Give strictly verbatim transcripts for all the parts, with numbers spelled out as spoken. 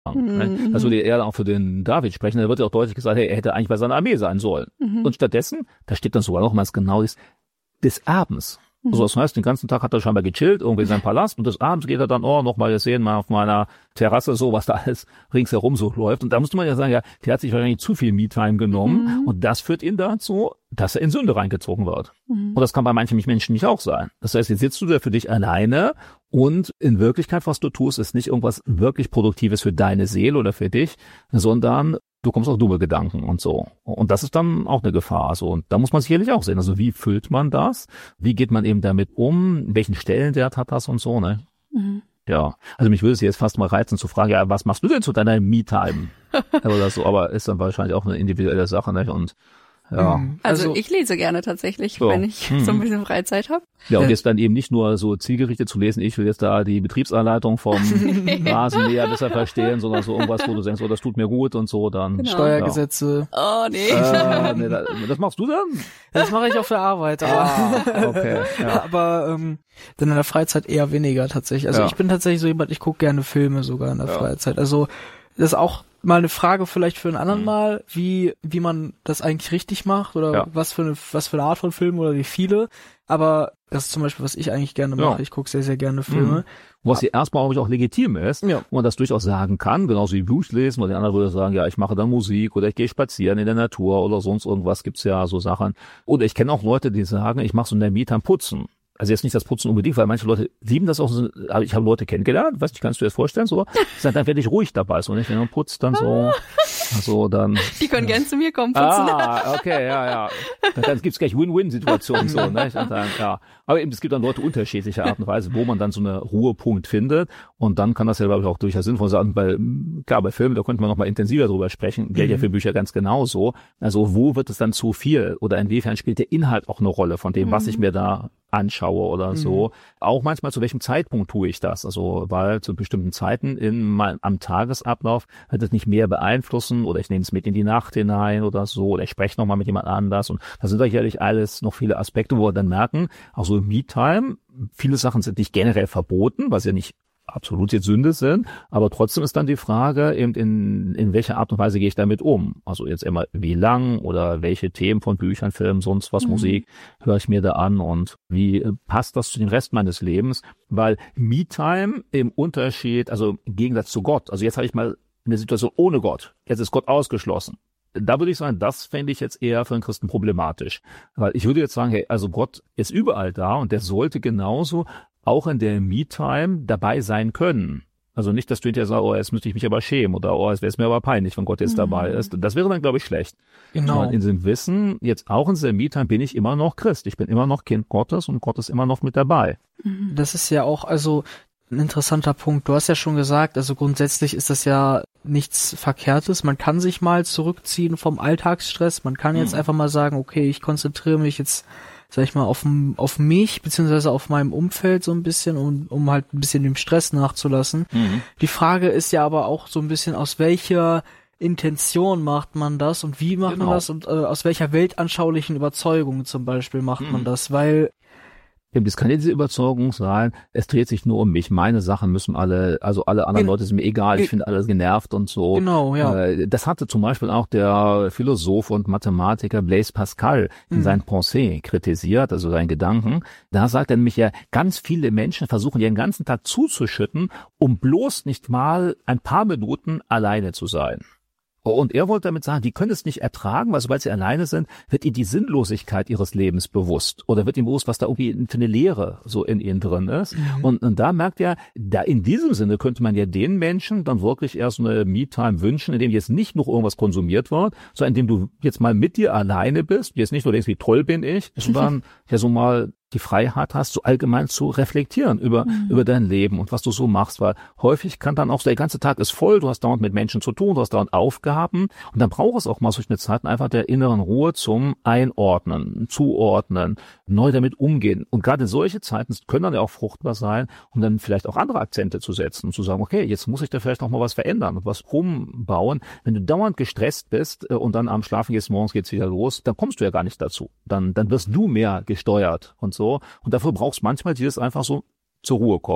Mhm. Also die eher auch für den David sprechen, da wird ja auch deutlich gesagt, hey, er hätte eigentlich bei seiner Armee sein sollen. Mhm. Und stattdessen, da steht dann sogar noch mal genau ist, des Abends. Mhm. Also das heißt, den ganzen Tag hat er scheinbar gechillt, irgendwie in seinem Palast, und des Abends geht er dann, oh, noch mal sehen, mal auf meiner Terrasse so, was da alles ringsherum so läuft. Und da muss man ja sagen, ja, der hat sich wahrscheinlich zu viel Me-Time genommen, mhm. und das führt ihn dazu, dass er in Sünde reingezogen wird. Mhm. Und das kann bei manchen Menschen nicht auch sein. Das heißt, jetzt sitzt du da für dich alleine, und in Wirklichkeit, was du tust, ist nicht irgendwas wirklich Produktives für deine Seele oder für dich, sondern du kommst auf dumme Gedanken und so. Und das ist dann auch eine Gefahr. So. Und da muss man sicherlich auch sehen. Also wie füllt man das? Wie geht man eben damit um? Welchen Stellenwert hat das und so, ne? Mhm. Ja. Also mich würde es jetzt fast mal reizen zu fragen, ja, was machst du denn zu deiner Me-Time? Oder so, aber ist dann wahrscheinlich auch eine individuelle Sache, ne? Und ja. Also, also ich lese gerne tatsächlich, so. wenn ich mhm. so ein bisschen Freizeit habe. Ja, und jetzt dann eben nicht nur so zielgerichtet zu lesen, ich will jetzt da die Betriebsanleitung vom Rasenmäher besser verstehen, sondern so irgendwas, wo du denkst, oh, das tut mir gut und so, dann. Genau. Steuergesetze. Ja. Oh, nee. Äh, nee das, das machst du dann? Das mache ich auf der Arbeit. Aber, ah, okay. Ja. aber ähm, dann in der Freizeit eher weniger tatsächlich. Also ja. ich bin tatsächlich so jemand, ich gucke gerne Filme sogar in der ja. Freizeit. Also das ist auch mal eine Frage vielleicht für einen anderen mhm. Mal, wie wie man das eigentlich richtig macht oder ja. was für eine was für eine Art von Film oder wie viele. Aber das ist zum Beispiel, was ich eigentlich gerne mache. Ja. Ich gucke sehr, sehr gerne Filme. Mhm. Was hier erstmal auch legitim ist, ja. wo man das durchaus sagen kann, genauso wie Buch lesen, oder die anderen würde sagen, ja, ich mache dann Musik oder ich gehe spazieren in der Natur oder sonst irgendwas, gibt's ja so Sachen. Oder ich kenne auch Leute, die sagen, ich mache so in der Me-Time Putzen. Also jetzt nicht das Putzen unbedingt, weil manche Leute lieben das auch so. Ich habe Leute kennengelernt, weißt du, kannst du dir das vorstellen, so, dann, dann werde ich ruhig dabei, so nicht, wenn man putzt, dann so, also dann. Die können ja. gern zu mir kommen putzen. Ah, okay, ja, ja. Dann, dann gibt's gleich Win-Win-Situationen, so, ne? Und dann, ja. Aber eben, es gibt dann Leute unterschiedlicher Art und Weise, wo man dann so eine Ruhepunkt findet, und dann kann das ja, glaube ich, auch durchaus sinnvoll sein, weil, klar, bei Filmen, da könnte man noch mal intensiver drüber sprechen, gilt mhm. ja für Bücher ganz genauso. Also, wo wird es dann zu viel, oder inwiefern spielt der Inhalt auch eine Rolle von dem, mhm. was ich mir da anschaue oder so. Mhm. Auch manchmal, zu welchem Zeitpunkt tue ich das? Also, weil zu bestimmten Zeiten in mein, am Tagesablauf wird es nicht mehr beeinflussen, oder ich nehme es mit in die Nacht hinein oder so, oder ich spreche nochmal mit jemand anders, und da sind sicherlich alles noch viele Aspekte, wo wir dann merken, auch so im Me-Time, viele Sachen sind nicht generell verboten, was ja nicht absolut jetzt Sünde sind, aber trotzdem ist dann die Frage, eben in in welcher Art und Weise gehe ich damit um? Also jetzt immer, wie lang oder welche Themen von Büchern, Filmen, sonst was, mhm. Musik höre ich mir da an, und wie passt das zu dem Rest meines Lebens? Weil Me-Time im Unterschied, also im Gegensatz zu Gott, also jetzt habe ich mal eine Situation ohne Gott, jetzt ist Gott ausgeschlossen. Da würde ich sagen, das fände ich jetzt eher für einen Christen problematisch. Weil ich würde jetzt sagen, hey, also Gott ist überall da, und der sollte genauso auch in der Me-Time dabei sein können. Also nicht, dass du hinterher sagst, oh, jetzt müsste ich mich aber schämen, oder oh, es wäre mir aber peinlich, wenn Gott jetzt mhm. dabei ist. Das wäre dann, glaube ich, schlecht. Genau. Und in diesem Wissen, jetzt auch in der Me-Time bin ich immer noch Christ. Ich bin immer noch Kind Gottes, und Gott ist immer noch mit dabei. Das ist ja auch, also ein interessanter Punkt. Du hast ja schon gesagt, also grundsätzlich ist das ja nichts Verkehrtes. Man kann sich mal zurückziehen vom Alltagsstress. Man kann jetzt mhm. einfach mal sagen, okay, ich konzentriere mich jetzt, sag ich mal, auf, auf mich, beziehungsweise auf meinem Umfeld so ein bisschen, um, um halt ein bisschen dem Stress nachzulassen. Mhm. Die Frage ist ja aber auch so ein bisschen, aus welcher Intention macht man das und wie macht genau. man das, und äh, aus welcher weltanschaulichen Überzeugung zum Beispiel macht mhm. man das, weil das kann ja diese Überzeugung sein, es dreht sich nur um mich, meine Sachen müssen alle, also alle anderen Gen- Leute sind mir egal, ich finde alles genervt und so. Genau, ja. Das hatte zum Beispiel auch der Philosoph und Mathematiker Blaise Pascal in mhm. seinen Pensées kritisiert, also seinen Gedanken. Da sagt er nämlich ja, ganz viele Menschen versuchen ihren ganzen Tag zuzuschütten, um bloß nicht mal ein paar Minuten alleine zu sein. Und er wollte damit sagen, die können es nicht ertragen, weil sobald sie alleine sind, wird ihnen die Sinnlosigkeit ihres Lebens bewusst, oder wird ihnen bewusst, was da irgendwie für eine Leere so in ihnen drin ist. Mhm. Und, und da merkt er, da in diesem Sinne könnte man ja den Menschen dann wirklich erst eine Me-Time wünschen, in dem jetzt nicht noch irgendwas konsumiert wird, sondern in dem du jetzt mal mit dir alleine bist, jetzt nicht nur denkst, wie toll bin ich, sondern ja so mal die Freiheit hast, so allgemein zu reflektieren über mhm. über dein Leben und was du so machst, weil häufig kann dann auch, der ganze Tag ist voll, du hast dauernd mit Menschen zu tun, du hast dauernd Aufgaben, und dann braucht es auch mal solche Zeiten einfach der inneren Ruhe zum Einordnen, Zuordnen, neu damit umgehen. Und gerade solche Zeiten können dann ja auch fruchtbar sein, um dann vielleicht auch andere Akzente zu setzen und zu sagen, okay, jetzt muss ich da vielleicht noch mal was verändern und was umbauen. Wenn du dauernd gestresst bist und dann am Schlafen gehst, morgens geht's wieder los, dann kommst du ja gar nicht dazu. Dann dann wirst du mehr gesteuert und so. So. Und dafür brauchst du manchmal dieses einfach so zur Ruhe kommen.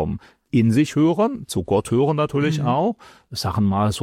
in sich hören, zu Gott hören natürlich mhm. auch, Sachen mal so